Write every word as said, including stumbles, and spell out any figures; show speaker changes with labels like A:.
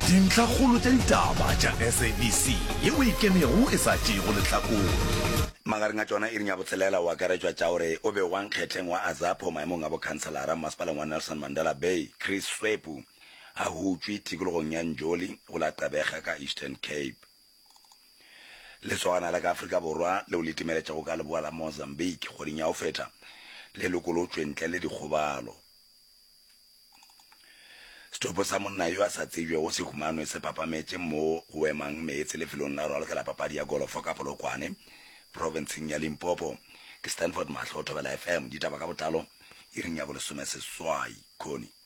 A: dintlha kgolo tša ditaba tša S A B C yeo e kemego e sa tšego lehlakong
B: magareng a tsona e reng ya botshelela wa karetswa tša gore o be wa nkgetheng wa azapo maemong a bokhanselara masepaleng wa Nelson Mandela Bay Chris Swepu a hutswe tikologong ya Njoli go la Gqeberha ka Eastern Cape. Lesogana la ka Afrika Borwa leo le timeletša go ka leboa la Mozambique kgweding ya go feta le lokolotšwe ntle le dikgobalo. Setopo sa monna yo a sa tsebjego se humanwe se papametše mo go emang meetse lefelong la rwalo ke la papadi ya golofo ka Polokwane provinceng ya Limpopo ke Stanford Mahlo Thobela F M ditaba ka botlalo e reng ya bo lesome seswai Khoni.